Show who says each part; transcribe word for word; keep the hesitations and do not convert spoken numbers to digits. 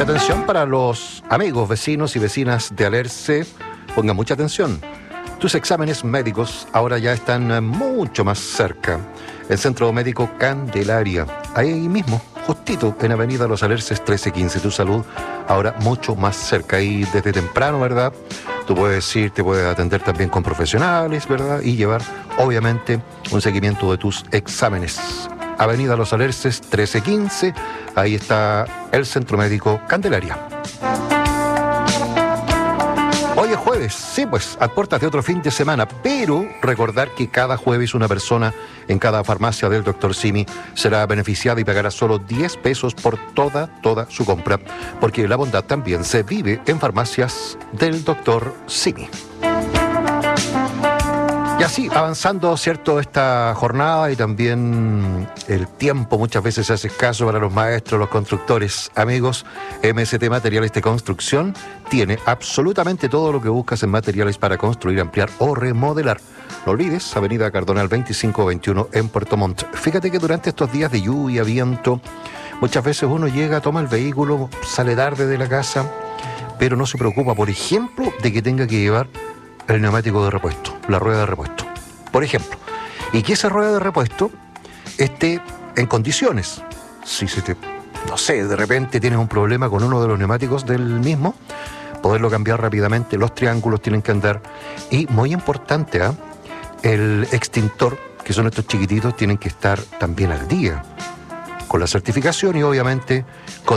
Speaker 1: Y atención para los amigos, vecinos y vecinas de Alerce, pongan mucha atención. Tus exámenes médicos ahora ya están mucho más cerca. El Centro Médico Candelaria, ahí mismo, justito en Avenida Los Alerces trece quince. Tu salud ahora mucho más cerca. Y desde temprano, ¿verdad? Tú puedes ir, te puedes atender también con profesionales, ¿verdad? Y llevar, obviamente, un seguimiento de tus exámenes. Avenida Los Alerces trece quince, ahí está el Centro Médico Candelaria. Hoy es jueves, sí pues, a puertas de otro fin de semana, pero recordar que cada jueves una persona en cada farmacia del doctor Simi será beneficiada y pagará solo diez pesos por toda, toda su compra, porque la bondad también se vive en farmacias del doctor Simi. Y así, avanzando, ¿cierto?, esta jornada y también el tiempo muchas veces se hace escaso para los maestros, los constructores. Amigos, M S T Materiales de Construcción tiene absolutamente todo lo que buscas en materiales para construir, ampliar o remodelar. No olvides, Avenida Cardonal veinticinco veintiuno en Puerto Montt. Fíjate que durante estos días de lluvia, viento, muchas veces uno llega, toma el vehículo, sale tarde de la casa, pero no se preocupa, por ejemplo, de que tenga que llevar el neumático de repuesto, la rueda de repuesto, por ejemplo, y que esa rueda de repuesto esté en condiciones. Si se te, no sé, de repente tienes un problema con uno de los neumáticos del mismo, poderlo cambiar rápidamente. Los triángulos tienen que andar, y muy importante, ¿eh? el extintor, que son estos chiquititos, tienen que estar también al día con la certificación y obviamente con